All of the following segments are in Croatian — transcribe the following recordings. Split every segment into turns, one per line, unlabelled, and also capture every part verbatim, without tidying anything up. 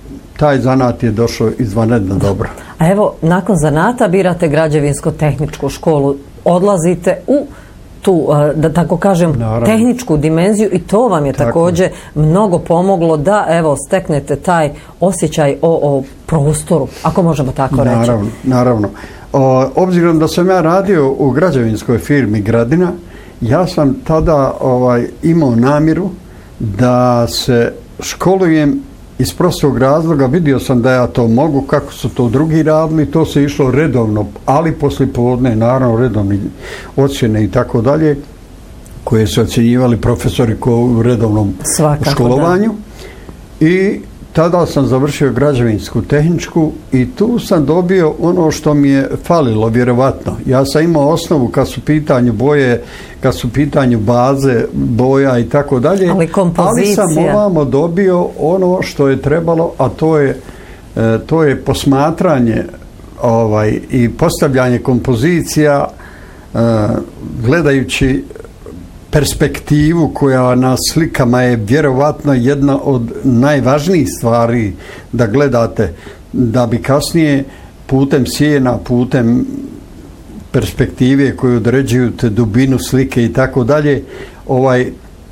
taj zanat je došao izvanredno dobro.
A evo, nakon zanata birate građevinsko-tehničku školu, odlazite u tu, da tako kažem, naravno, tehničku dimenziju i to vam je tako također mnogo pomoglo da, evo, steknete taj osjećaj o, o prostoru, ako možemo tako reći.
Naravno, naravno. O, obzirom da sam ja radio u građevinskoj firmi Gradina, ja sam tada ovaj, imao namjeru da se školujem iz prostog razloga. Vidio sam da ja to mogu, kako su to drugi radili, to se išlo redovno, ali poslije podne, naravno, redovni ocjene i tako dalje, koje su ocjenjivali profesori u redovnom
Svakako,
školovanju. Da. I tada sam završio građevinsku tehničku i tu sam dobio ono što mi je falilo, vjerovatno. Ja sam imao osnovu kad su pitanju boje, kad su pitanju baze, boja i tako dalje.
Ali kompozicija.
Ali sam ovamo dobio ono što je trebalo, a to je, e, to je posmatranje ovaj, i postavljanje kompozicija e, gledajući perspektivu koja na slikama je vjerovatno jedna od najvažnijih stvari da gledate, da bi kasnije putem sjena, putem perspektive koju određuju te dubinu slike i tako dalje, ovaj,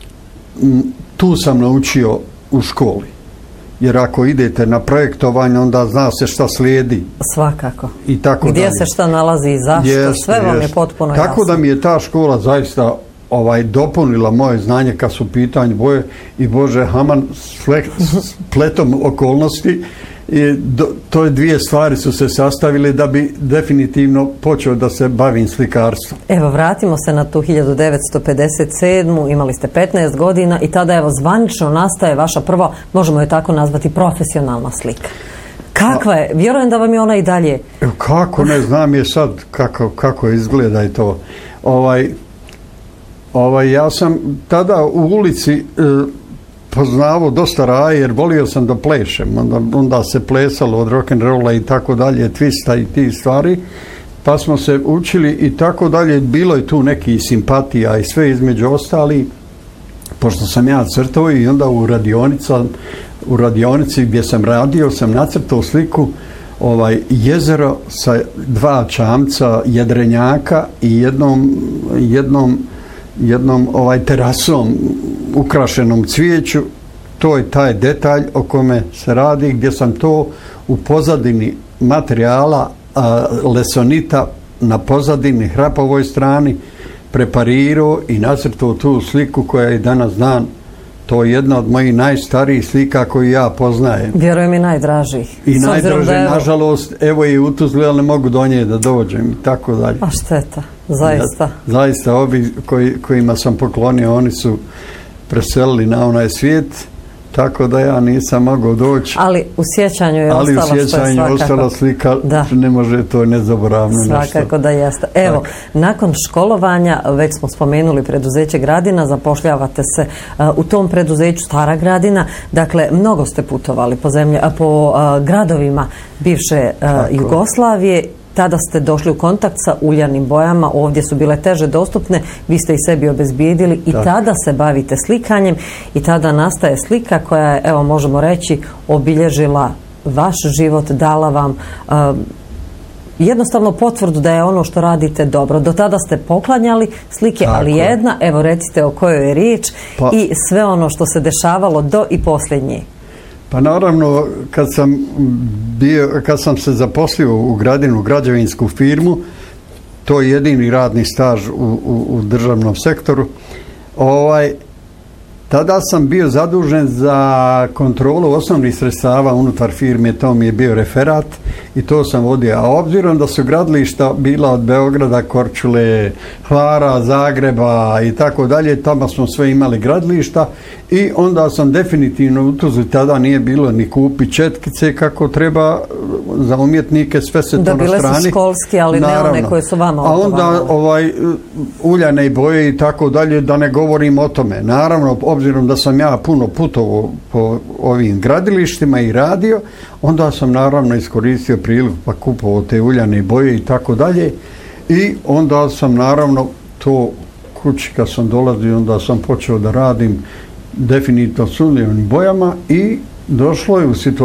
tu sam naučio u školi. Jer ako idete na projektovanje, onda zna se šta slijedi.
Svakako.
I tako
Gdje
dalje.
se šta nalazi i zašto,
jeste,
sve vam
jeste.
je potpuno jasno.
Tako da mi je ta škola zaista ovaj dopunila moje znanje kad su pitanje boje i Bože Haman s pletom okolnosti i do, to je dvije stvari su se sastavile da bi definitivno počeo da se bavim slikarstvom.
Evo, vratimo se na tu hiljadu devetsto pedeset sedmu. Imali ste petnaest godina i tada evo zvanično nastaje vaša prva, možemo je tako nazvati, profesionalna slika. Kakva je? Vjerujem da vam je ona i dalje.
Kako ne znam je sad kako, kako izgleda i to. Ovaj Ovaj, ja sam tada u ulici e, poznavao dosta raje jer volio sam da plešem. Onda, onda se plesalo od rock'n'rolla i tako dalje, twista i ti stvari. Pa smo se učili i tako dalje. Bilo je tu neki simpatija i sve između ostali. Pošto sam ja crtao i onda u radionica, u radionici gdje sam radio sam nacrtao sliku ovaj jezero sa dva čamca jedrenjaka i jednom jednom jednom ovaj terasom ukrašenom cvijeću. To je taj detalj o kome se radi, gdje sam to u pozadini materijala a, lesonita na pozadini hrapovoj strani preparirao i nacrtao tu sliku koja je danas dan. To je jedna od mojih najstarijih slika koju ja poznajem.
Vjerujem i najdražih.
I najdraže, evo, nažalost, evo je u Tuzli, ali ne mogu do nje da dođem i tako dalje.
A šteta, zaista.
Ja, zaista, ovi koji, kojima sam poklonio, oni su preselili na onaj svijet, tako da ja nisam mogao doći.
Ali u sjećanju je
ali
ostala,
u sjećanju je ostala slika,
da,
ne može to nezaboravno nešto.
Svakako da jeste. Evo, tak. Nakon školovanja, već smo spomenuli preduzeće Gradina, zapošljavate se uh, u tom preduzeću Stara Gradina, dakle, mnogo ste putovali po zemlji, a po uh, gradovima bivše uh, Jugoslavije. Tada ste došli u kontakt sa uljanim bojama, ovdje su bile teže dostupne, vi ste i sebi obezbijedili i tak. Tada se bavite slikanjem i tada nastaje slika koja je, evo možemo reći, obilježila vaš život, dala vam uh, jednostavno potvrdu da je ono što radite dobro. Do tada ste poklanjali slike, tako, ali jedna, evo recite o kojoj je riječ, pa, i sve ono što se dešavalo do i posljednje.
Pa naravno, kad sam bio, kad sam se zaposlio u Gradinu, građevinsku firmu, to je jedini radni staž u, u, u državnom sektoru, ovaj, tada sam bio zadužen za kontrolu osnovnih sredstava unutar firme, to mi je bio referat i to sam vodio. A obzirom da su gradilišta bila od Beograda, Korčule, Hvara, Zagreba i tako dalje, tamo smo sve imali gradilišta i onda sam definitivno u Tuzli, tada nije bilo ni kupi četkice kako treba za umjetnike, sve se to na strani.
Dobile su školski, ali naravno, ne one koje su vama odgovarale.
A onda ovaj, uljane i boje i tako dalje, da ne govorim o tome. Naravno, obzirom da sam ja puno putovao po ovim gradilištima i radio, onda sam naravno iskoristio priliku pa kupovao te uljane boje i tako dalje i onda sam naravno to kući kad sam dolazio, onda sam počeo da radim definitivno s uljanim bojama i došlo je u situaciju